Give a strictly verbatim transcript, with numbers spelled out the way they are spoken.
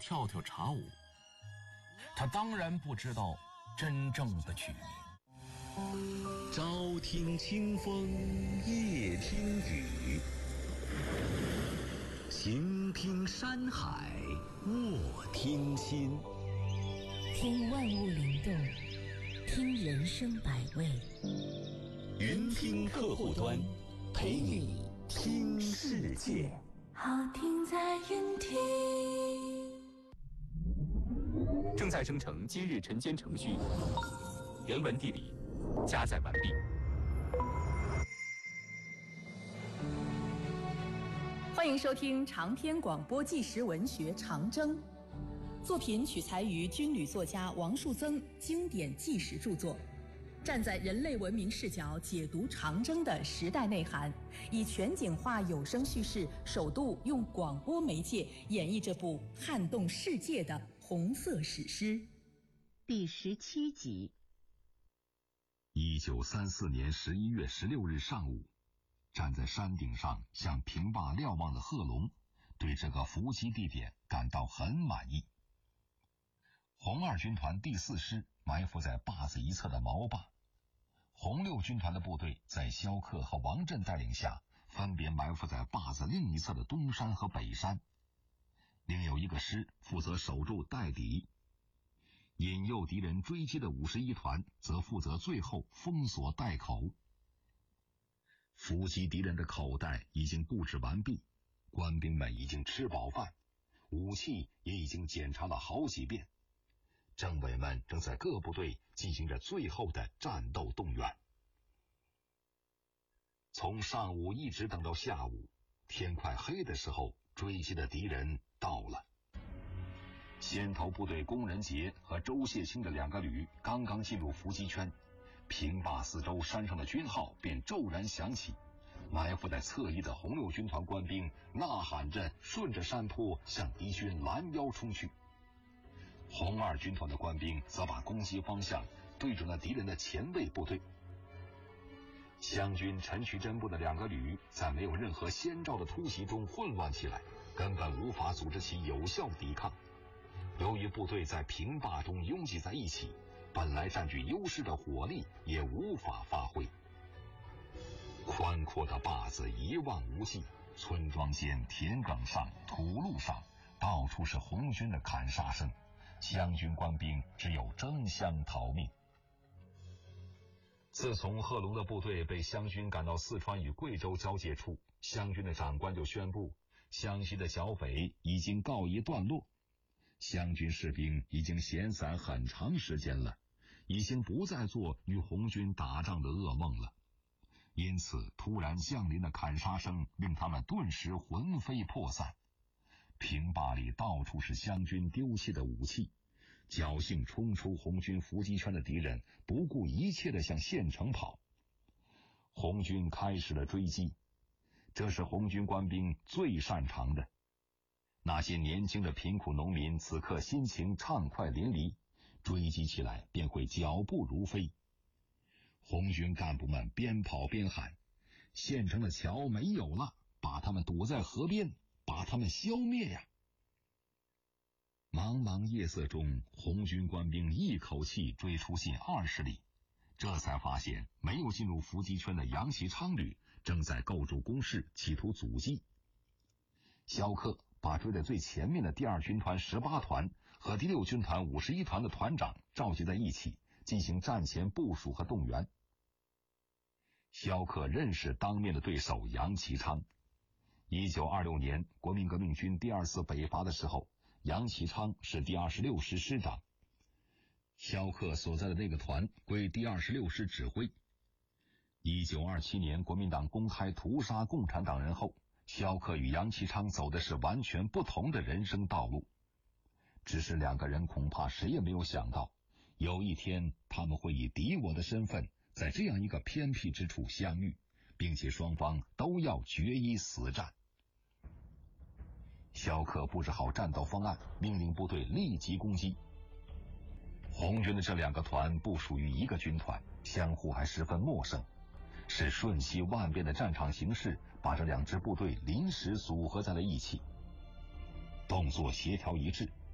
跳跳茶舞。他当然不知道真正的曲名。 朝听清风，夜听雨，行听山海，卧听心。 听万物灵动，听人生百味。 云听客户端，陪你听世界。 好听在云听。 正在生成今日晨间程序，人文地理加载完毕。 欢迎收听长篇广播纪实文学《长征》，作品取材于军旅作家王树增经典纪实著作，站在人类文明视角解读长征的时代内涵，以全景化有声叙事，首度用广播媒介演绎这部撼动世界的红色史诗。 第十七集。 一九三四年十一月十六日上午，站在山顶上向平坝瞭望的贺龙对这个伏击地点感到很满意。红二军团第四师埋伏在坝子一侧的毛坝，红六军团的部队在萧克和王震带领下分别埋伏在坝子另一侧的东山和北山，另有一个师负责守住待敌，引诱敌人追击的五十一团则负责最后封锁袋口。伏击敌人的口袋已经布置完毕，官兵们已经吃饱饭，武器也已经检查了好几遍，政委们正在各部队进行着最后的战斗动员。从上午一直等到下午，天快黑的时候，追击的敌人到了。先头部队龚仁杰和周谢清的两个旅刚刚进入伏击圈，平坝四周山上的军号便骤然响起，埋伏在侧翼的红六军团官兵呐喊着顺着山坡向敌军拦腰冲去。红二军团的官兵则把攻击方向对准了敌人的前卫部队。湘军陈渠珍部的两个旅在没有任何先兆的突袭中混乱起来，根本无法组织起有效抵抗。由于部队在平坝中拥挤在一起，本来占据优势的火力也无法发挥。宽阔的坝子一望无际，村庄间、田埂上、土路上，到处是红军的砍杀声，湘军官兵只有争相逃命。自从贺龙的部队被湘军赶到四川与贵州交界处，湘军的长官就宣布，湘西的剿匪已经告一段落。湘军士兵已经闲散很长时间了，已经不再做与红军打仗的噩梦了。因此突然降临的砍杀声令他们顿时魂飞魄散。平坝里到处是湘军丢弃的武器，侥幸冲出红军伏击圈的敌人不顾一切地向县城跑。红军开始了追击，这是红军官兵最擅长的。那些年轻的贫苦农民此刻心情畅快淋漓，追击起来便会脚步如飞。红军干部们边跑边喊，县城的桥没有了，把他们堵在河边，把他们消灭呀！茫茫夜色中，红军官兵一口气追出近二十里，这才发现没有进入伏击圈的杨其昌旅正在构筑工事，企图阻击。萧克把追在最前面的第二军团十八团和第六军团五十一团的团长召集在一起，进行战前部署和动员。萧克认识当面的对手杨其昌。一九二六年国民革命军第二次北伐的时候，杨其昌是第二十六师师长，萧克所在的那个团归第二十六师指挥。一九二七年国民党公开屠杀共产党人后，萧克与杨其昌走的是完全不同的人生道路。只是两个人恐怕谁也没有想到，有一天他们会以敌我的身份在这样一个偏僻之处相遇，并且双方都要决一死战。萧克布置好战斗方案，命令部队立即攻击。红军的这两个团不属于一个军团，相互还十分陌生，是瞬息万变的战场形势把这两支部队临时组合在了一起。动作协调一致，